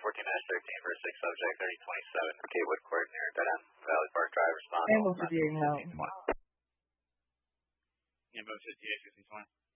14-13 for a 6 subject, 3027, Gatewood Court near Dead End, Valley Park Drive, respond. Ambulance 58 now. Ambulance 58, 1620.